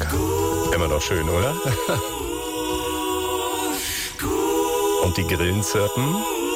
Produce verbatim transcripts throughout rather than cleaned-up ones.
Schlager. Immer noch schön, oder? Und die Grillen zirpen.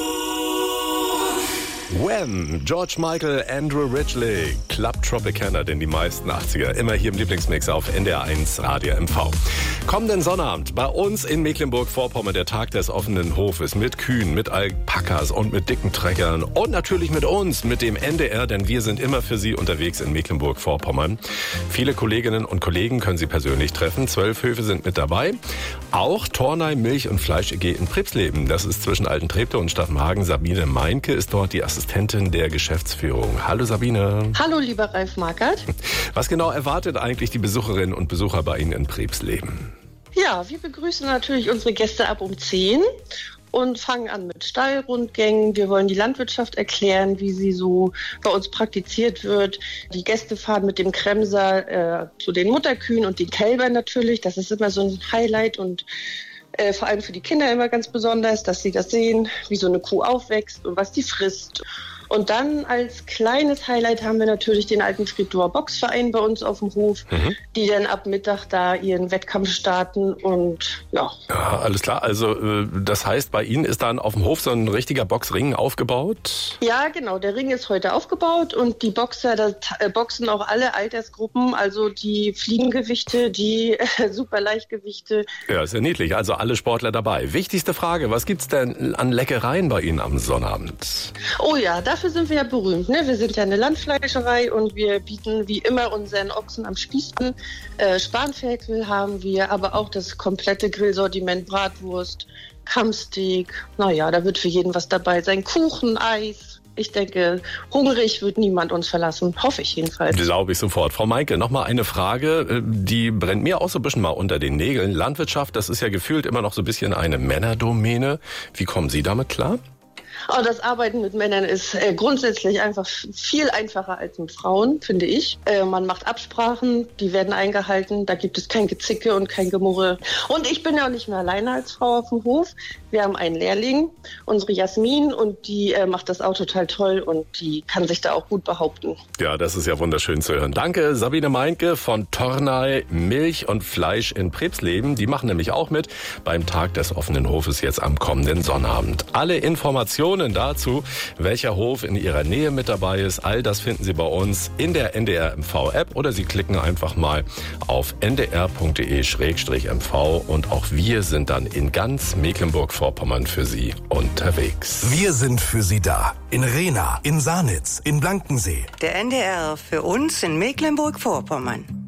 Wham! George Michael, Andrew Ridgeley, Club Tropicana, denn die meisten achtziger immer hier im Lieblingsmix auf N D R eins Radio M V. Kommenden Sonnabend bei uns in Mecklenburg-Vorpommern der Tag des offenen Hofes mit Kühen, mit Alpakas und mit dicken Treckern und natürlich mit uns, mit dem N D R, denn wir sind immer für Sie unterwegs in Mecklenburg-Vorpommern. Viele Kolleginnen und Kollegen können Sie persönlich treffen. Zwölf Höfe sind mit dabei. Auch Tornay Milch- und Fleisch E G in Pripsleben. Das ist zwischen Altentreptow und Staffenhagen. Sabine Meinke ist dort die Assistentin der Geschäftsführung. Hallo Sabine. Hallo lieber Ralf Markert. Was genau erwartet eigentlich die Besucherinnen und Besucher bei Ihnen in Pripsleben? Ja, wir begrüßen natürlich unsere Gäste ab um zehn und fangen an mit Stallrundgängen. Wir wollen die Landwirtschaft erklären, wie sie so bei uns praktiziert wird. Die Gäste fahren mit dem Kremser äh, zu den Mutterkühen und den Kälbern natürlich. Das ist immer so ein Highlight und äh, vor allem für die Kinder immer ganz besonders, dass sie das sehen, wie so eine Kuh aufwächst und was die frisst. Und dann als kleines Highlight haben wir natürlich den Altentreptower Boxverein bei uns auf dem Hof, mhm. die dann ab Mittag da ihren Wettkampf starten und ja. Ja, alles klar. Also das heißt, bei Ihnen ist dann auf dem Hof so ein richtiger Boxring aufgebaut? Ja, genau. Der Ring ist heute aufgebaut und die Boxer, da boxen auch alle Altersgruppen, also die Fliegengewichte, die äh, Superleichtgewichte. Ja, ist ja niedlich. Also alle Sportler dabei. Wichtigste Frage, was gibt's denn an Leckereien bei Ihnen am Sonnabend? Oh ja, da Dafür sind wir ja berühmt. Ne? Wir sind ja eine Landfleischerei und wir bieten wie immer unseren Ochsen am Spieß an. Äh, Spanferkel haben wir, aber auch das komplette Grillsortiment, Bratwurst, Kammsteak. Naja, da wird für jeden was dabei sein. Kuchen, Eis. Ich denke, hungrig wird niemand uns verlassen. Hoffe ich jedenfalls. Glaube ich sofort. Frau Meinke, noch mal eine Frage, die brennt mir auch so ein bisschen mal unter den Nägeln. Landwirtschaft, das ist ja gefühlt immer noch so ein bisschen eine Männerdomäne. Wie kommen Sie damit klar? Oh, das Arbeiten mit Männern ist äh, grundsätzlich einfach viel einfacher als mit Frauen, finde ich. Äh, man macht Absprachen, die werden eingehalten, da gibt es kein Gezicke und kein Gemurre. Und ich bin ja auch nicht mehr alleine als Frau auf dem Hof. Wir haben einen Lehrling, unsere Jasmin, und die äh, macht das auch total toll und die kann sich da auch gut behaupten. Ja, das ist ja wunderschön zu hören. Danke, Sabine Meinke von Tornay Milch und Fleisch in Pripsleben. Die machen nämlich auch mit beim Tag des offenen Hofes jetzt am kommenden Sonnabend. Alle Informationen dazu, welcher Hof in Ihrer Nähe mit dabei ist, all das finden Sie bei uns in der N D R M V App oder Sie klicken einfach mal auf n d r punkt d e slash m v und auch wir sind dann in ganz Mecklenburg-Vorpommern für Sie unterwegs. Wir sind für Sie da. In Rehna, in Sanitz, in Blankensee. Der N D R für uns in Mecklenburg-Vorpommern.